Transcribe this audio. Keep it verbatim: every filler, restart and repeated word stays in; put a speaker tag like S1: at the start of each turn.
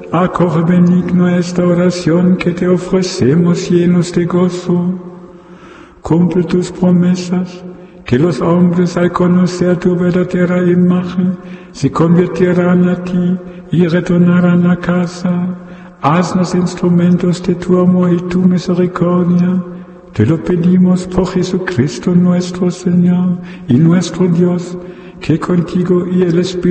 S1: acoge benigno esta oración que te ofrecemos llenos de gozo. Cumple tus promesas, que los hombres al conocer tu verdadera imagen se convirtieran a ti y retornarán a casa. Haznos instrumentos de tu amor y tu misericordia. Te lo pedimos por Jesucristo nuestro Señor y nuestro Dios, que contigo y el Espíritu